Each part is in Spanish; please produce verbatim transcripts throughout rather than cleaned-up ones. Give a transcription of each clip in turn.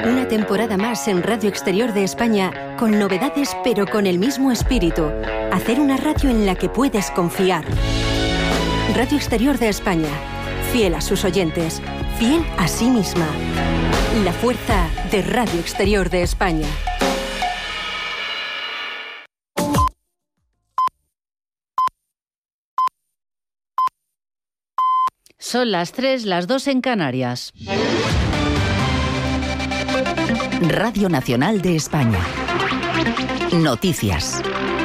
Una temporada más en Radio Exterior de España, con novedades pero con el mismo espíritu. Hacer una radio en la que puedes confiar. Radio Exterior de España, fiel a sus oyentes, fiel a sí misma. La fuerza de Radio Exterior de España. Son las tres, las dos en Canarias. Radio Nacional de España. Noticias.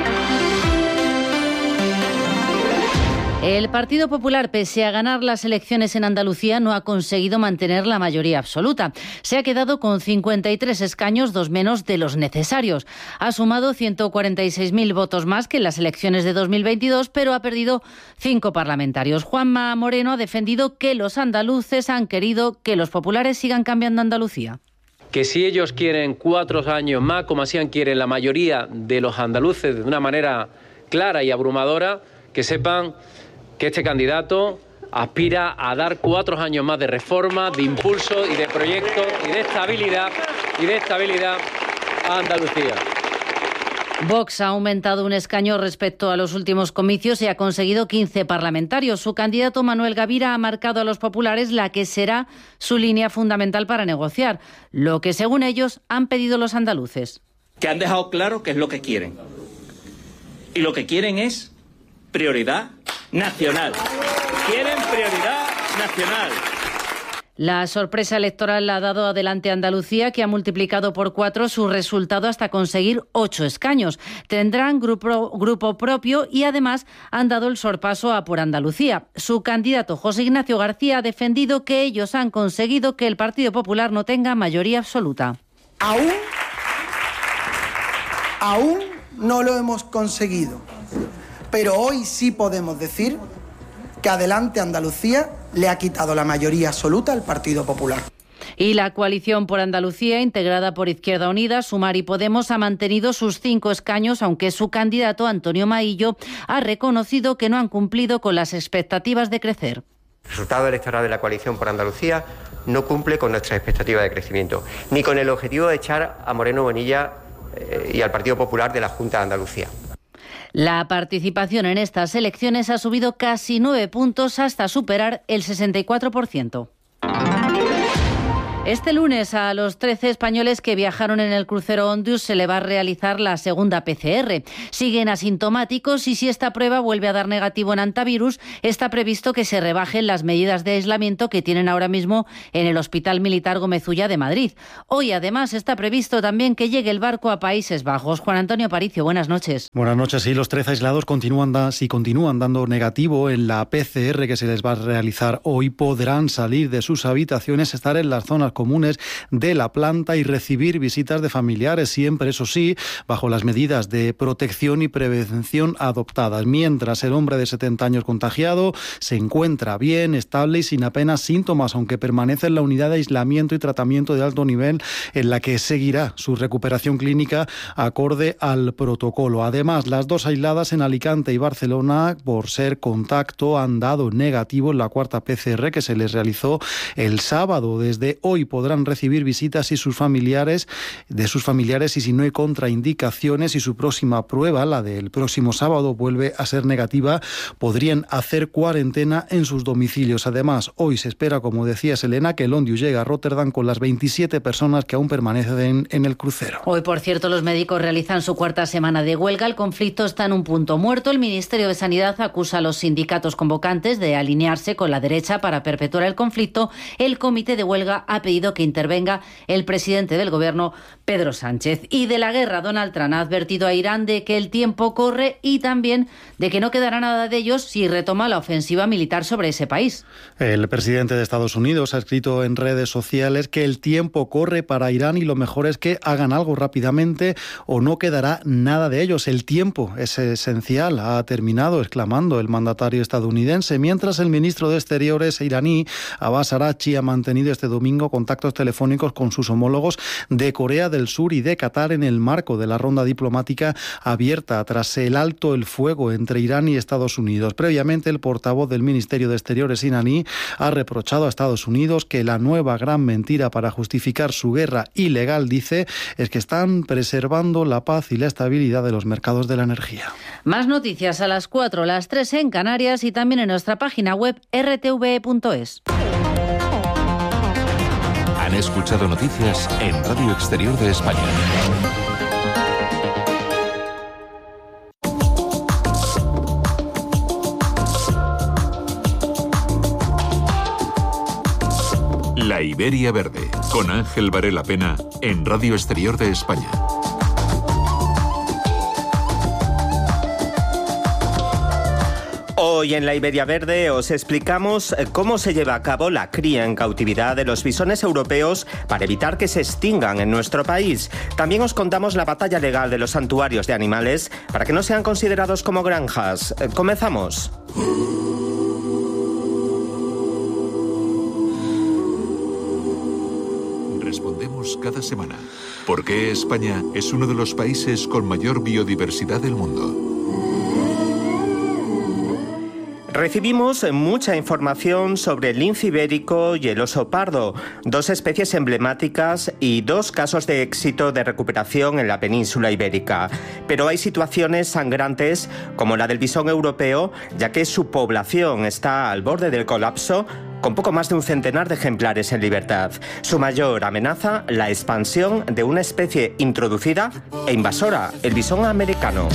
El Partido Popular, pese a ganar las elecciones en Andalucía, no ha conseguido mantener la mayoría absoluta. Se ha quedado con cincuenta y tres escaños, dos menos de los necesarios. Ha sumado ciento cuarenta y seis mil votos más que en las elecciones de dos mil veintidós, pero ha perdido cinco parlamentarios. Juanma Moreno ha defendido que los andaluces han querido que los populares sigan cambiando Andalucía. Que si ellos quieren cuatro años más, como así quieren la mayoría de los andaluces de una manera clara y abrumadora, que sepan que este candidato aspira a dar cuatro años más de reforma, de impulso y de proyecto y de estabilidad y de estabilidad a Andalucía. Vox ha aumentado un escaño respecto a los últimos comicios y ha conseguido quince parlamentarios. Su candidato Manuel Gavira ha marcado a los populares la que será su línea fundamental para negociar, lo que según ellos han pedido los andaluces. Que han dejado claro qué es lo que quieren. Y lo que quieren es prioridad nacional. Quieren prioridad nacional. La sorpresa electoral la ha dado adelante Andalucía, que ha multiplicado por cuatro su resultado hasta conseguir ocho escaños. Tendrán grupo, grupo propio y además han dado el sorpaso a Por Andalucía. Su candidato José Ignacio García ha defendido que ellos han conseguido que el Partido Popular no tenga mayoría absoluta. Aún, aún no lo hemos conseguido, pero hoy sí podemos decir que Adelante Andalucía le ha quitado la mayoría absoluta al Partido Popular. Y la coalición Por Andalucía, integrada por Izquierda Unida, Sumar y Podemos, ha mantenido sus cinco escaños, aunque su candidato, Antonio Maillo, ha reconocido que no han cumplido con las expectativas de crecer. El resultado electoral de la coalición Por Andalucía no cumple con nuestras expectativas de crecimiento, ni con el objetivo de echar a Moreno Bonilla eh, y al Partido Popular de la Junta de Andalucía. La participación en estas elecciones ha subido casi nueve puntos hasta superar el sesenta y cuatro por ciento. Este lunes a los trece españoles que viajaron en el crucero Ondius se le va a realizar la segunda P C R. Siguen asintomáticos y si esta prueba vuelve a dar negativo en antivirus, está previsto que se rebajen las medidas de aislamiento que tienen ahora mismo en el Hospital Militar Gómez Ulla de Madrid. Hoy además está previsto también que llegue el barco a Países Bajos. Juan Antonio Aparicio, buenas noches. Buenas noches. Sí, los trece aislados continúan, da, si continúan dando negativo en la P C R que se les va a realizar hoy, podrán salir de sus habitaciones, estar en las zonas comunes de la planta y recibir visitas de familiares, siempre, eso sí, bajo las medidas de protección y prevención adoptadas. Mientras el hombre de setenta años contagiado se encuentra bien, estable y sin apenas síntomas, aunque permanece en la unidad de aislamiento y tratamiento de alto nivel en la que seguirá su recuperación clínica acorde al protocolo. Además, las dos aisladas en Alicante y Barcelona, por ser contacto, han dado negativo en la cuarta P C R que se les realizó el sábado. Desde hoy podrán recibir visitas y sus familiares, de sus familiares y si no hay contraindicaciones y su próxima prueba, la del próximo sábado, vuelve a ser negativa, podrían hacer cuarentena en sus domicilios. Además, hoy se espera, como decía Selena, que el Ondius llegue a Rotterdam con las veintisiete personas que aún permanecen en el crucero. Hoy, por cierto, los médicos realizan su cuarta semana de huelga. El conflicto está en un punto muerto. El Ministerio de Sanidad acusa a los sindicatos convocantes de alinearse con la derecha para perpetuar el conflicto. El comité de huelga ha pedido que intervenga el presidente del gobierno, Pedro Sánchez. Y de la guerra, Donald Trump ha advertido a Irán de que el tiempo corre y también de que no quedará nada de ellos si retoma la ofensiva militar sobre ese país. El presidente de Estados Unidos ha escrito en redes sociales que el tiempo corre para Irán y lo mejor es que hagan algo rápidamente o no quedará nada de ellos. El tiempo es esencial, ha terminado, exclamando el mandatario estadounidense, mientras el ministro de Exteriores iraní, Abbas Araghchi, ha mantenido este domingo con contactos telefónicos con sus homólogos de Corea del Sur y de Qatar en el marco de la ronda diplomática abierta tras el alto el fuego entre Irán y Estados Unidos. Previamente, el portavoz del Ministerio de Exteriores iraní ha reprochado a Estados Unidos que la nueva gran mentira para justificar su guerra ilegal, dice, es que están preservando la paz y la estabilidad de los mercados de la energía. Más noticias a las cuatro, las tres en Canarias y también en nuestra página web r t v punto es. Han escuchado noticias en Radio Exterior de España. La Iberia Verde, con Ángel Varela Pena, en Radio Exterior de España. Hoy en la Iberia Verde os explicamos cómo se lleva a cabo la cría en cautividad de los bisones europeos para evitar que se extingan en nuestro país. También os contamos la batalla legal de los santuarios de animales para que no sean considerados como granjas. Comenzamos. Respondemos cada semana por qué España es uno de los países con mayor biodiversidad del mundo. Recibimos mucha información sobre el lince ibérico y el oso pardo, dos especies emblemáticas y dos casos de éxito de recuperación en la península ibérica. Pero hay situaciones sangrantes como la del bisón europeo, ya que su población está al borde del colapso, con poco más de un centenar de ejemplares en libertad. Su mayor amenaza, la expansión de una especie introducida e invasora, el bisón americano.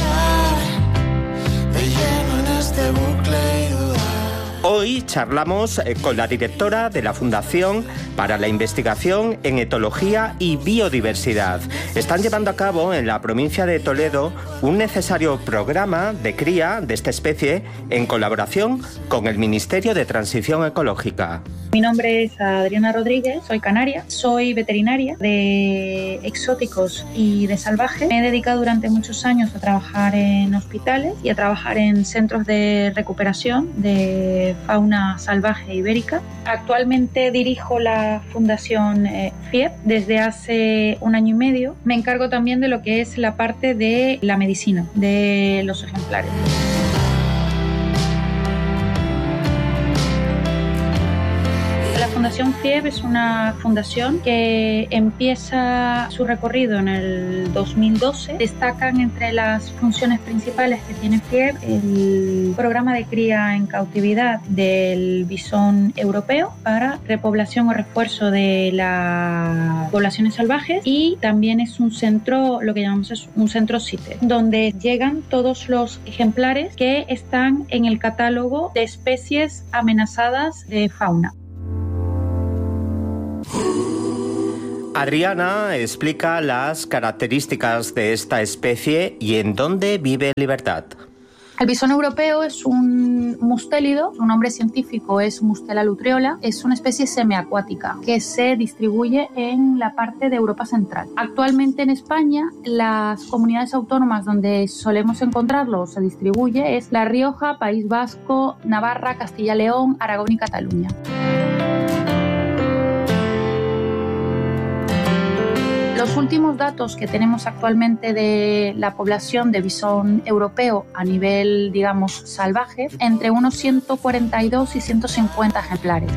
Hoy charlamos con la directora de la Fundación para la Investigación en Etología y Biodiversidad. Están llevando a cabo en la provincia de Toledo un necesario programa de cría de esta especie en colaboración con el Ministerio de Transición Ecológica. Mi nombre es Adriana Rodríguez, soy canaria, soy veterinaria de exóticos y de salvaje. Me he dedicado durante muchos años a trabajar en hospitales y a trabajar en centros de recuperación de fauna salvaje ibérica. Actualmente dirijo la Fundación eh, F I E P desde hace un año y medio. Me encargo también de lo que es la parte de la medicina de los ejemplares. La Fundación F I E P es una fundación que empieza su recorrido en el dos mil doce. Destacan entre las funciones principales que tiene F I E P el programa de cría en cautividad del bisón europeo para repoblación o refuerzo de las poblaciones salvajes, y también es un centro, lo que llamamos es un centro CITES, donde llegan todos los ejemplares que están en el catálogo de especies amenazadas de fauna. Adriana explica las características de esta especie y en dónde vive en libertad. El bisón europeo es un mustélido, su nombre científico es Mustela lutriola, es una especie semiacuática que se distribuye en la parte de Europa Central. Actualmente en España, las comunidades autónomas donde solemos encontrarlo, se distribuye, es La Rioja, País Vasco, Navarra, Castilla y León, Aragón y Cataluña. Los últimos datos que tenemos actualmente de la población de bisón europeo a nivel, digamos, salvaje, entre unos ciento cuarenta y dos y ciento cincuenta ejemplares.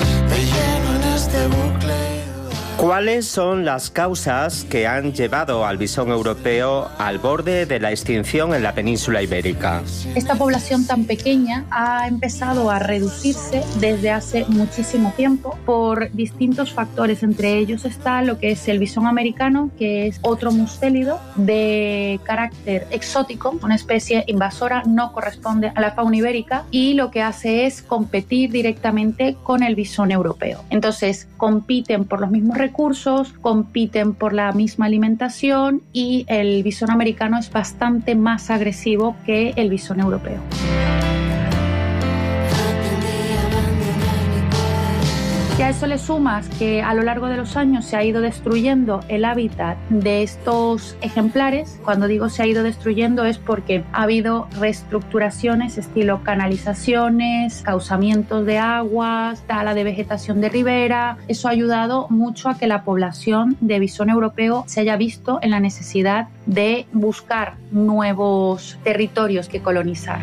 ¿Cuáles son las causas que han llevado al bisón europeo al borde de la extinción en la península ibérica? Esta población tan pequeña ha empezado a reducirse desde hace muchísimo tiempo por distintos factores. Entre ellos está lo que es el bisón americano, que es otro mustélido de carácter exótico, una especie invasora, no corresponde a la fauna ibérica, y lo que hace es competir directamente con el bisón europeo. Entonces compiten por los mismos recursos, recursos, compiten por la misma alimentación, y el bisón americano es bastante más agresivo que el bisón europeo. ¿Qué ha eso le sumas que a lo largo de los años se ha ido destruyendo el hábitat de estos ejemplares. Cuando digo se ha ido destruyendo es porque ha habido reestructuraciones estilo canalizaciones, causamientos de aguas, tala de vegetación de ribera. Eso ha ayudado mucho a que la población de visón europeo se haya visto en la necesidad de buscar nuevos territorios que colonizar.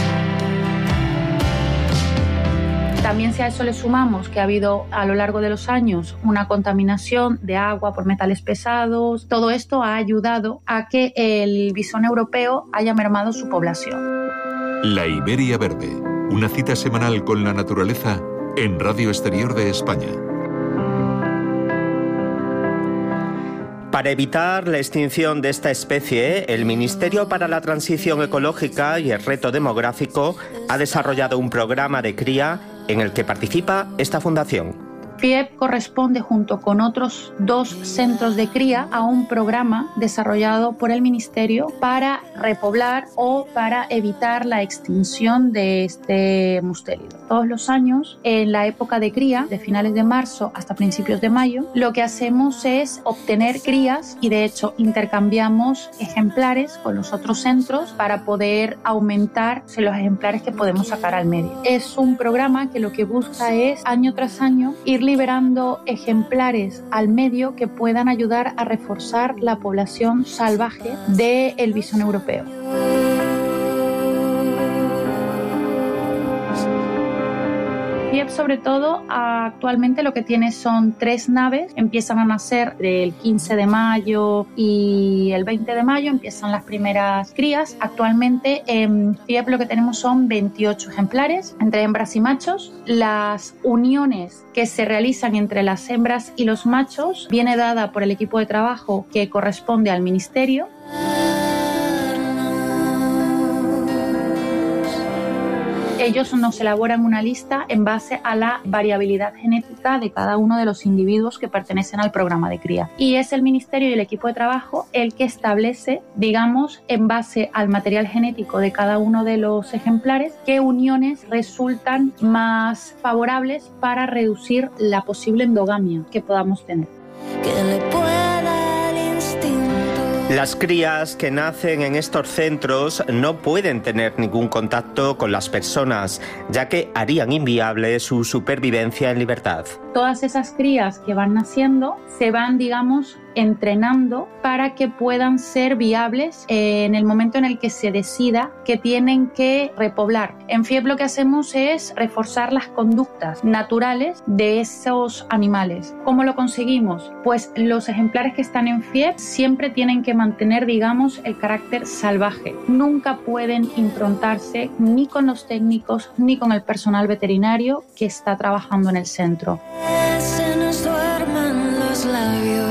También si a eso le sumamos que ha habido a lo largo de los años una contaminación de agua por metales pesados, todo esto ha ayudado a que el visón europeo haya mermado su población. La Iberia Verde, una cita semanal con la naturaleza en Radio Exterior de España. Para evitar la extinción de esta especie, el Ministerio para la Transición Ecológica y el Reto Demográfico ha desarrollado un programa de cría en el que participa esta fundación. FIEP corresponde junto con otros dos centros de cría a un programa desarrollado por el Ministerio para repoblar o para evitar la extinción de este mustélido. Todos los años, en la época de cría, de finales de marzo hasta principios de mayo, lo que hacemos es obtener crías y de hecho intercambiamos ejemplares con los otros centros para poder aumentar los ejemplares que podemos sacar al medio. Es un programa que lo que busca es año tras año ir liberando ejemplares al medio que puedan ayudar a reforzar la población salvaje del visón europeo. FIEP sobre todo actualmente lo que tiene son tres naves, empiezan a nacer del quince de mayo y el veinte de mayo, empiezan las primeras crías. Actualmente en FIEP lo que tenemos son veintiocho ejemplares entre hembras y machos. Las uniones que se realizan entre las hembras y los machos viene dada por el equipo de trabajo que corresponde al ministerio. Ellos nos elaboran una lista en base a la variabilidad genética de cada uno de los individuos que pertenecen al programa de cría. Y es el ministerio y el equipo de trabajo el que establece, digamos, en base al material genético de cada uno de los ejemplares, qué uniones resultan más favorables para reducir la posible endogamia que podamos tener. Las crías que nacen en estos centros no pueden tener ningún contacto con las personas, ya que harían inviable su supervivencia en libertad. Todas esas crías que van naciendo se van, digamos, entrenando para que puedan ser viables en el momento en el que se decida que tienen que repoblar. En FIEP lo que hacemos es reforzar las conductas naturales de esos animales. ¿Cómo lo conseguimos? Pues los ejemplares que están en FIEP siempre tienen que mantener, digamos, el carácter salvaje. Nunca pueden improntarse ni con los técnicos ni con el personal veterinario que está trabajando en el centro. Se nos duermen los labios.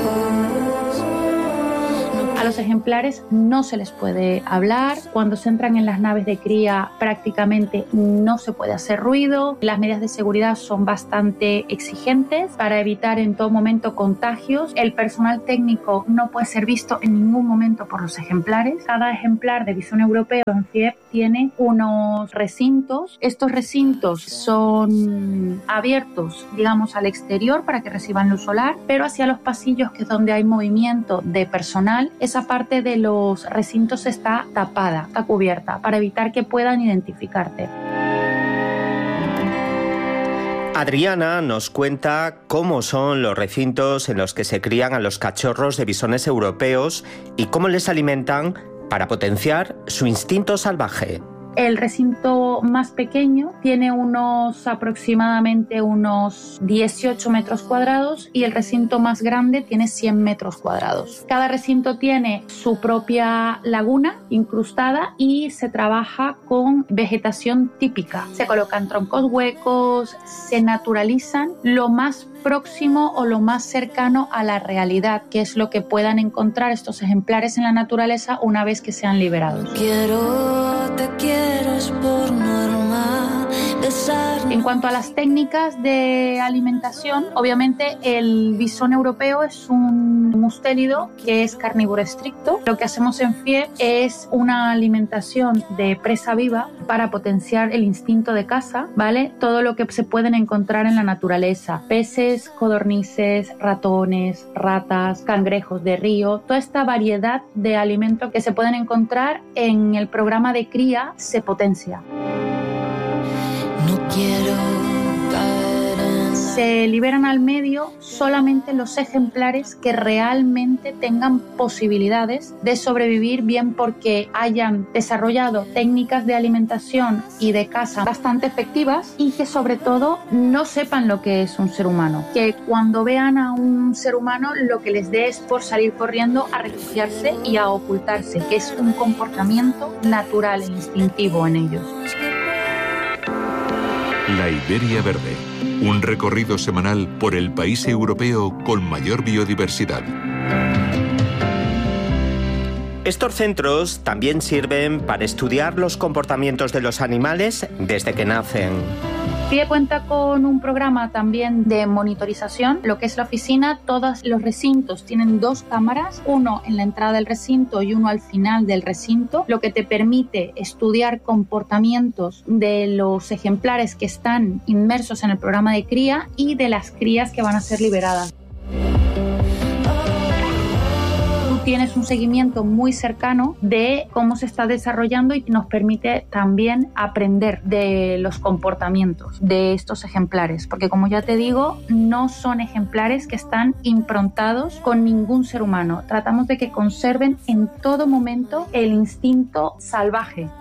A los ejemplares no se les puede hablar. Cuando se entran en las naves de cría prácticamente no se puede hacer ruido. Las medidas de seguridad son bastante exigentes para evitar en todo momento contagios. El personal técnico no puede ser visto en ningún momento por los ejemplares. Cada ejemplar de visón europeo en FIEP tiene unos recintos. Estos recintos son abiertos, digamos, al exterior para que reciban luz solar, pero hacia los pasillos, que es donde hay movimiento de personal, esa parte de los recintos está tapada, está cubierta, para evitar que puedan identificarte. Adriana nos cuenta cómo son los recintos en los que se crían a los cachorros de bisones europeos y cómo les alimentan para potenciar su instinto salvaje. El recinto más pequeño tiene unos aproximadamente unos dieciocho metros cuadrados y el recinto más grande tiene cien metros cuadrados. Cada recinto tiene su propia laguna incrustada y se trabaja con vegetación típica. Se colocan troncos huecos, se naturalizan lo más próximo o lo más cercano a la realidad, que es lo que puedan encontrar estos ejemplares en la naturaleza una vez que sean liberados. Quiero, te quiero es por norma, En cuanto a las técnicas de alimentación, obviamente el bisón europeo es un mustélido que es carnívoro estricto. Lo que hacemos en F I E es una alimentación de presa viva para potenciar el instinto de caza, ¿vale? Todo lo que se pueden encontrar en la naturaleza: peces, codornices, ratones, ratas, cangrejos de río, toda esta variedad de alimentos que se pueden encontrar en el programa de cría se potencia. No quiero caer en... Se liberan al medio solamente los ejemplares que realmente tengan posibilidades de sobrevivir, bien porque hayan desarrollado técnicas de alimentación y de caza bastante efectivas, y que sobre todo no sepan lo que es un ser humano. Que cuando vean a un ser humano lo que les dé es por salir corriendo a refugiarse y a ocultarse, que es un comportamiento natural e instintivo en ellos. La Iberia Verde, un recorrido semanal por el país europeo con mayor biodiversidad. Estos centros también sirven para estudiar los comportamientos de los animales desde que nacen. F I E cuenta con un programa también de monitorización. Lo que es la oficina, todos los recintos tienen dos cámaras, uno en la entrada del recinto y uno al final del recinto, lo que te permite estudiar comportamientos de los ejemplares que están inmersos en el programa de cría y de las crías que van a ser liberadas. Tienes un seguimiento muy cercano de cómo se está desarrollando y nos permite también aprender de los comportamientos de estos ejemplares, porque como ya te digo, no son ejemplares que están improntados con ningún ser humano. Tratamos de que conserven en todo momento el instinto salvaje.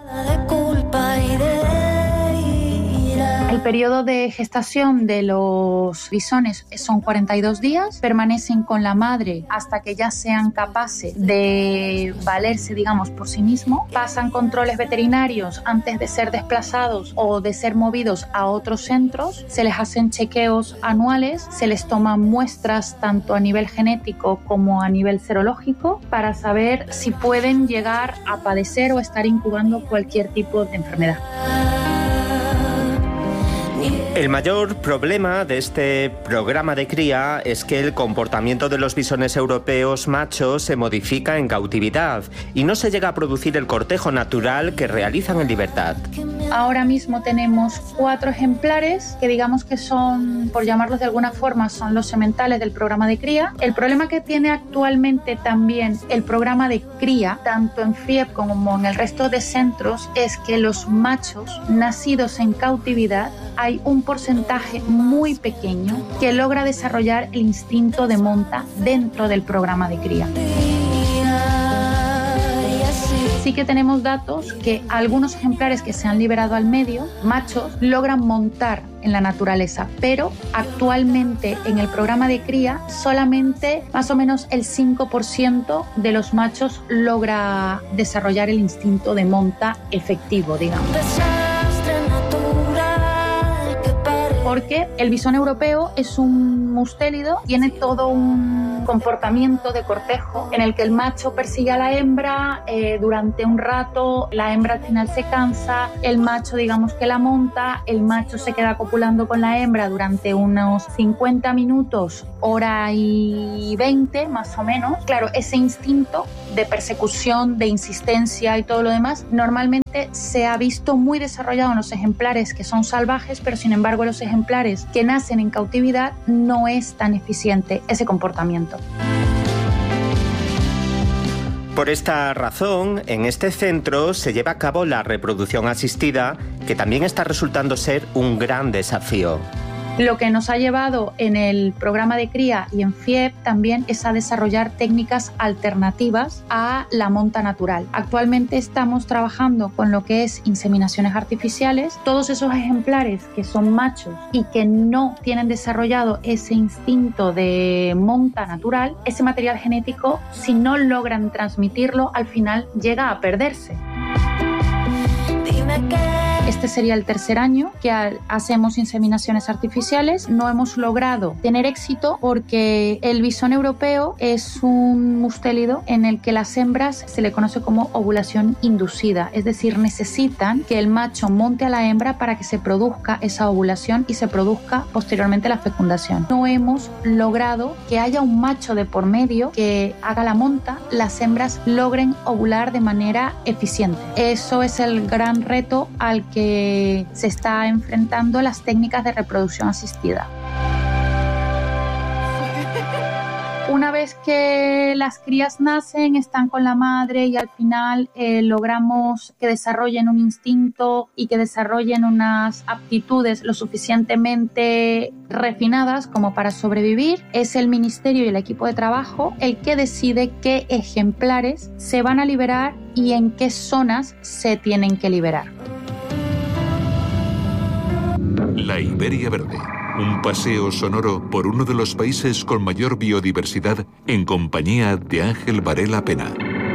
El periodo de gestación de los bisones son cuarenta y dos días, permanecen con la madre hasta que ya sean capaces de valerse, digamos, por sí mismos, pasan controles veterinarios antes de ser desplazados o de ser movidos a otros centros, se les hacen chequeos anuales, se les toman muestras tanto a nivel genético como a nivel serológico para saber si pueden llegar a padecer o estar incubando cualquier tipo de enfermedad. El mayor problema de este programa de cría es que el comportamiento de los bisones europeos machos se modifica en cautividad y no se llega a producir el cortejo natural que realizan en libertad. Ahora mismo tenemos cuatro ejemplares que digamos que son, por llamarlos de alguna forma, son los sementales del programa de cría. El problema que tiene actualmente también el programa de cría, tanto en F I E P como en el resto de centros, es que los machos nacidos en cautividad hay un porcentaje muy pequeño que logra desarrollar el instinto de monta dentro del programa de cría. Sí que tenemos datos que algunos ejemplares que se han liberado al medio, machos, logran montar en la naturaleza, pero actualmente en el programa de cría solamente más o menos el cinco por ciento de los machos logra desarrollar el instinto de monta efectivo, digamos. Porque el bisón europeo es un mustélido, tiene todo un comportamiento de cortejo en el que el macho persigue a la hembra eh, durante un rato, la hembra al final se cansa, el macho digamos que la monta, el macho se queda copulando con la hembra durante unos cincuenta minutos, hora y veinte más o menos. Claro, ese instinto de persecución, de insistencia y todo lo demás normalmente se ha visto muy desarrollado en los ejemplares que son salvajes, pero sin embargo los ejemplares que nacen en cautividad no es tan eficiente ese comportamiento. Por esta razón, en este centro se lleva a cabo la reproducción asistida, que también está resultando ser un gran desafío. Lo que nos ha llevado en el programa de cría y en F I E P también es a desarrollar técnicas alternativas a la monta natural. Actualmente estamos trabajando con lo que es inseminaciones artificiales. Todos esos ejemplares que son machos y que no tienen desarrollado ese instinto de monta natural, ese material genético, si no logran transmitirlo, al final llega a perderse. Dime qué Este sería el tercer año que hacemos inseminaciones artificiales. No hemos logrado tener éxito porque el bisón europeo es un mustélido en el que las hembras se le conoce como ovulación inducida, es decir, necesitan que el macho monte a la hembra para que se produzca esa ovulación y se produzca posteriormente la fecundación. No hemos logrado que haya un macho de por medio que haga la monta, las hembras logren ovular de manera eficiente. Eso es el gran reto al que se está enfrentando las técnicas de reproducción asistida. Una vez que las crías nacen, están con la madre y al final eh, logramos que desarrollen un instinto y que desarrollen unas aptitudes lo suficientemente refinadas como para sobrevivir, es el ministerio y el equipo de trabajo el que decide qué ejemplares se van a liberar y en qué zonas se tienen que liberar. La Iberia Verde. Un paseo sonoro por uno de los países con mayor biodiversidad en compañía de Ángel Varela Pena.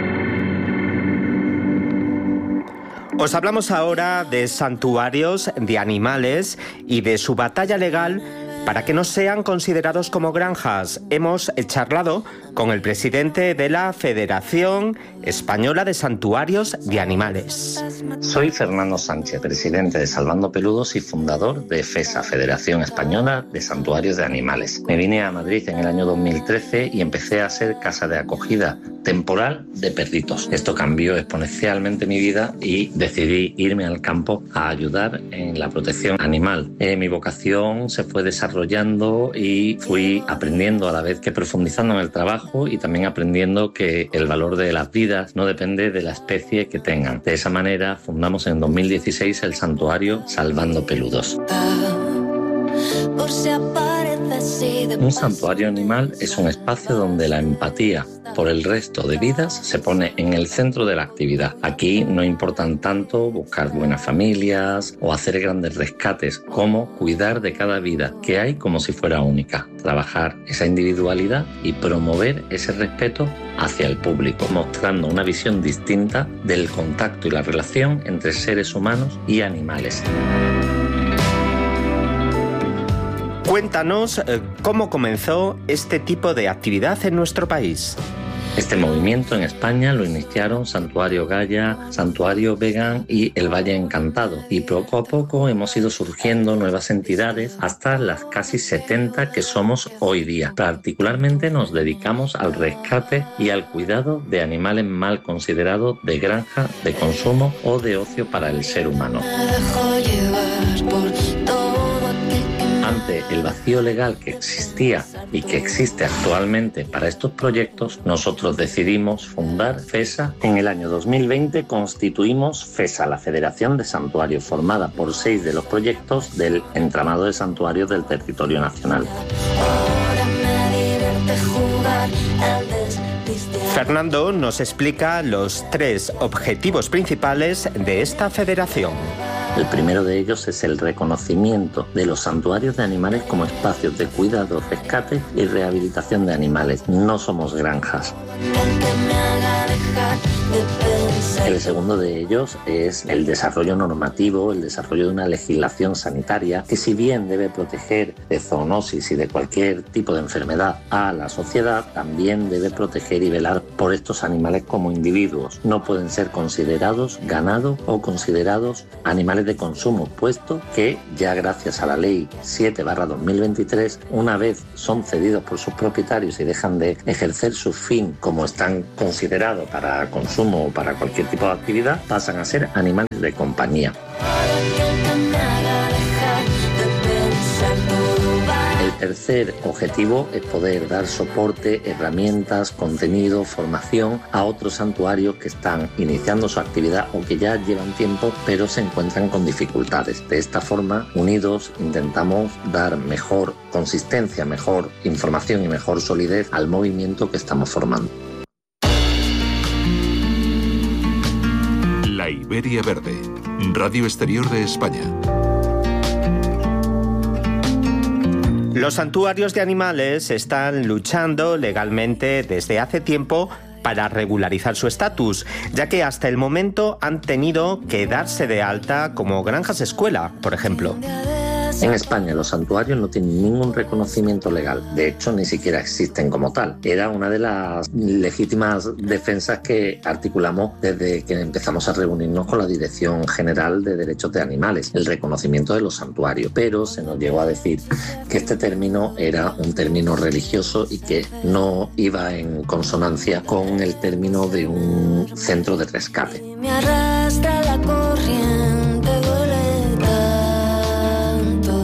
Os hablamos ahora de santuarios de animales y de su batalla legal para que no sean considerados como granjas. Hemos charlado con el presidente de la Federación Española de Santuarios de Animales. Soy Fernando Sánchez, presidente de Salvando Peludos y fundador de FESA, Federación Española de Santuarios de Animales. Me vine a Madrid en el año dos mil trece y empecé a ser casa de acogida temporal de perritos. Esto cambió exponencialmente mi vida y decidí irme al campo a ayudar en la protección animal. Eh, mi vocación se fue desarrollando y fui aprendiendo a la vez que profundizando en el trabajo y también aprendiendo que el valor de las vidas no depende de la especie que tengan. De esa manera fundamos en dos mil dieciséis el santuario Salvando Peludos. Un santuario animal es un espacio donde la empatía por el resto de vidas se pone en el centro de la actividad. Aquí no importan tanto buscar buenas familias o hacer grandes rescates, como cuidar de cada vida que hay como si fuera única, trabajar esa individualidad y promover ese respeto hacia el público, mostrando una visión distinta del contacto y la relación entre seres humanos y animales. Cuéntanos eh, cómo comenzó este tipo de actividad en nuestro país. Este movimiento en España lo iniciaron Santuario Gaia, Santuario Vegan y El Valle Encantado. Y poco a poco hemos ido surgiendo nuevas entidades hasta las casi setenta que somos hoy día. Particularmente nos dedicamos al rescate y al cuidado de animales mal considerados de granja, de consumo o de ocio para el ser humano. Ante el vacío legal que existía y que existe actualmente para estos proyectos, nosotros decidimos fundar FESA. En el año dos mil veinte constituimos FESA, la Federación de Santuarios, formada por seis de los proyectos del entramado de santuarios del territorio nacional. Fernando nos explica los tres objetivos principales de esta federación. El primero de ellos es el reconocimiento de los santuarios de animales como espacios de cuidado, rescate y rehabilitación de animales. No somos granjas. El segundo de ellos es el desarrollo normativo, el desarrollo de una legislación sanitaria que, si bien debe proteger de zoonosis y de cualquier tipo de enfermedad a la sociedad, también debe proteger y velar por estos animales como individuos. No pueden ser considerados ganado o considerados animales de consumo, puesto que ya gracias a la ley siete barra dos mil veintitrés, una vez son cedidos por sus propietarios y dejan de ejercer su fin como están considerados para consumo o para cualquier tipo de actividad, pasan a ser animales de compañía. El tercer objetivo es poder dar soporte, herramientas, contenido, formación a otros santuarios que están iniciando su actividad o que ya llevan tiempo pero se encuentran con dificultades. De esta forma, unidos, intentamos dar mejor consistencia, mejor información y mejor solidez al movimiento que estamos formando. La Iberia Verde, Radio Exterior de España. Los santuarios de animales están luchando legalmente desde hace tiempo para regularizar su estatus, ya que hasta el momento han tenido que darse de alta como granjas escuela, por ejemplo. En España los santuarios no tienen ningún reconocimiento legal, de hecho ni siquiera existen como tal. Era una de las legítimas defensas que articulamos desde que empezamos a reunirnos con la Dirección General de Derechos de Animales, el reconocimiento de los santuarios, pero se nos llegó a decir que este término era un término religioso y que no iba en consonancia con el término de un centro de rescate. Me arrastra la corriente, duele tanto.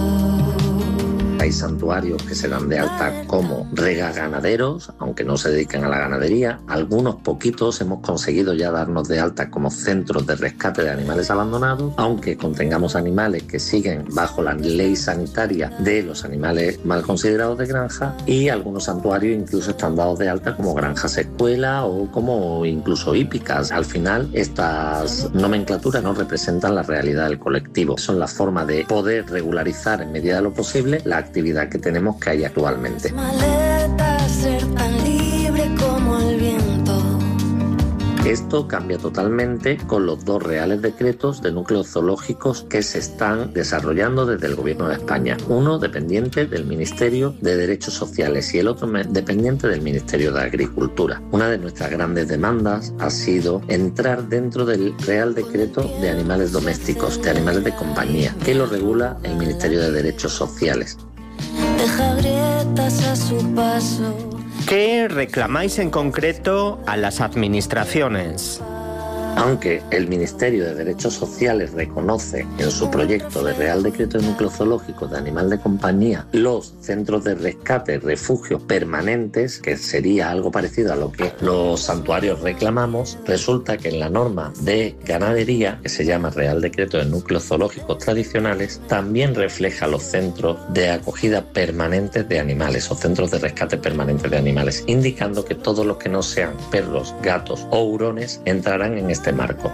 Hay santuarios que se dan de alta como regaganaderos, aunque no se dedican a la ganadería. Algunos poquitos hemos conseguido ya darnos de alta como centros de rescate de animales abandonados, aunque contengamos animales que siguen bajo la ley sanitaria de los animales mal considerados de granja, y algunos santuarios incluso están dados de alta como granjas escuela o como incluso hípicas. Al final, estas nomenclaturas no representan la realidad del colectivo. Son la forma de poder regularizar en medida de lo posible la actividad que tenemos que hay actualmente. Maleta, ser tan libre como el viento. Esto cambia totalmente con los dos reales decretos de núcleos zoológicos que se están desarrollando desde el Gobierno de España. Uno dependiente del Ministerio de Derechos Sociales y el otro dependiente del Ministerio de Agricultura. Una de nuestras grandes demandas ha sido entrar dentro del Real Decreto de Animales Domésticos, de animales de compañía, que lo regula el Ministerio de Derechos Sociales. Deja grietas a su paso. ¿Qué reclamáis en concreto a las administraciones? Aunque el Ministerio de Derechos Sociales reconoce en su proyecto de Real Decreto de Núcleos Zoológicos de Animal de Compañía los centros de rescate, refugios permanentes, que sería algo parecido a lo que los santuarios reclamamos, resulta que en la norma de ganadería, que se llama Real Decreto de Núcleos Zoológicos Tradicionales, también refleja los centros de acogida permanentes de animales o centros de rescate permanentes de animales, indicando que todos los que no sean perros, gatos o hurones entrarán en este marco.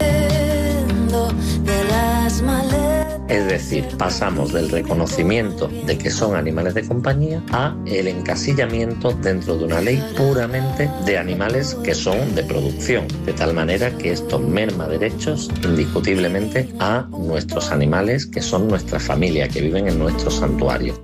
Es decir, pasamos del reconocimiento de que son animales de compañía a el encasillamiento dentro de una ley puramente de animales que son de producción, de tal manera que esto merma derechos indiscutiblemente a nuestros animales que son nuestra familia, que viven en nuestro santuario.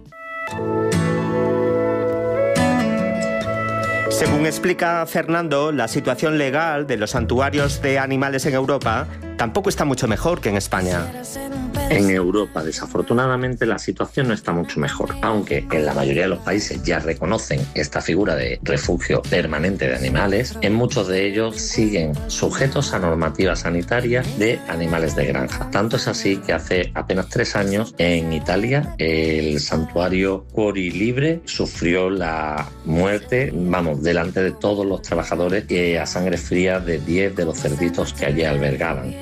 Según explica Fernando, la situación legal de los santuarios de animales en Europa tampoco está mucho mejor que en España. En Europa, desafortunadamente, la situación no está mucho mejor, aunque en la mayoría de los países ya reconocen esta figura de refugio permanente de animales. En muchos de ellos siguen sujetos a normativa sanitaria de animales de granja. Tanto es así que hace apenas tres años en Italia el santuario Cuori Libre sufrió la muerte, vamos, delante de todos los trabajadores eh, a sangre fría de diez de los cerditos que allí albergaban.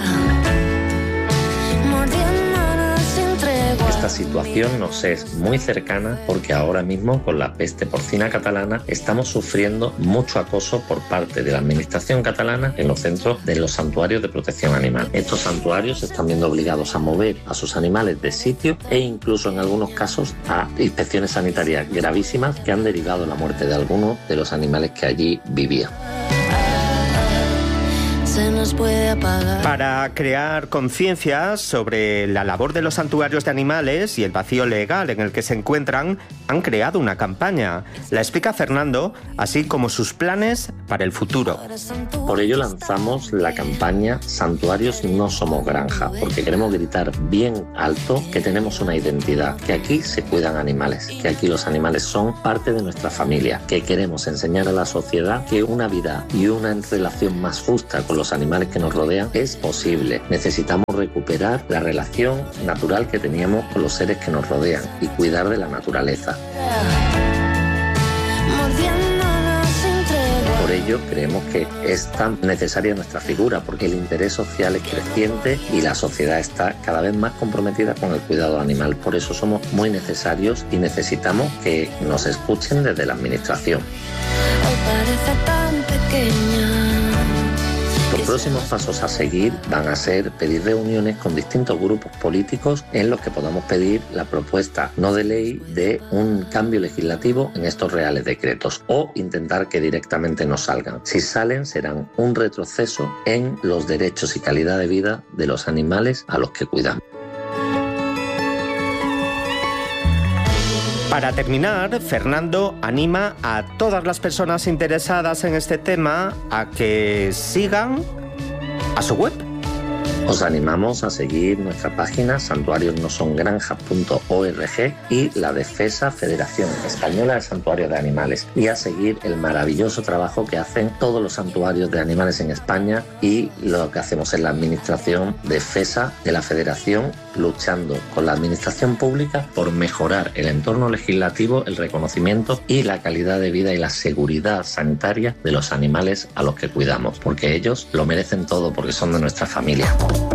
Esta situación nos es muy cercana porque ahora mismo con la peste porcina catalana estamos sufriendo mucho acoso por parte de la administración catalana en los centros de los santuarios de protección animal. Estos santuarios se están viendo obligados a mover a sus animales de sitio e incluso en algunos casos a inspecciones sanitarias gravísimas que han derivado la muerte de algunos de los animales que allí vivían. Se nos puede apagar. Para crear conciencia sobre la labor de los santuarios de animales y el vacío legal en el que se encuentran, han creado una campaña. La explica Fernando, así como sus planes para el futuro. Por ello lanzamos la campaña Santuarios no somos granja, porque queremos gritar bien alto que tenemos una identidad, que aquí se cuidan animales, que aquí los animales son parte de nuestra familia, que queremos enseñar a la sociedad que una vida y una relación más justa con los animales que nos rodean es posible. Necesitamos recuperar la relación natural que teníamos con los seres que nos rodean y cuidar de la naturaleza. Por ello creemos que es tan necesaria nuestra figura, porque el interés social es creciente y la sociedad está cada vez más comprometida con el cuidado animal. Por eso somos muy necesarios y necesitamos que nos escuchen desde la administración. Hoy parece tan pequeña Los próximos pasos a seguir van a ser pedir reuniones con distintos grupos políticos en los que podamos pedir la propuesta no de ley de un cambio legislativo en estos reales decretos o intentar que directamente no salgan. Si salen, serán un retroceso en los derechos y calidad de vida de los animales a los que cuidamos. Para terminar, Fernando anima a todas las personas interesadas en este tema a que sigan a su web. Os animamos a seguir nuestra página santuarios no son granjas punto org y la de FESA, Federación Española de Santuarios de Animales, y a seguir el maravilloso trabajo que hacen todos los santuarios de animales en España y lo que hacemos en la administración de FESA, de la Federación, luchando con la administración pública por mejorar el entorno legislativo, el reconocimiento y la calidad de vida y la seguridad sanitaria de los animales a los que cuidamos, porque ellos lo merecen todo porque son de nuestra familia.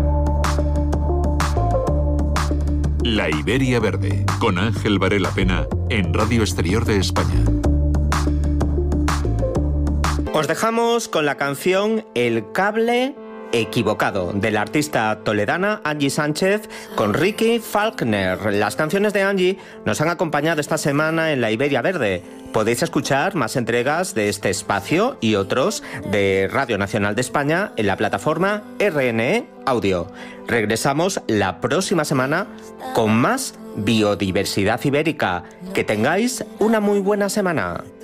La Iberia Verde, con Ángel Varela Pena, en Radio Exterior de España. Os dejamos con la canción El cable equivocado, de la artista toledana Angie Sánchez con Ricky Falkner. Las canciones de Angie nos han acompañado esta semana en la Iberia Verde. Podéis escuchar más entregas de este espacio y otros de Radio Nacional de España en la plataforma R N E Audio. Regresamos la próxima semana con más biodiversidad ibérica. Que tengáis una muy buena semana.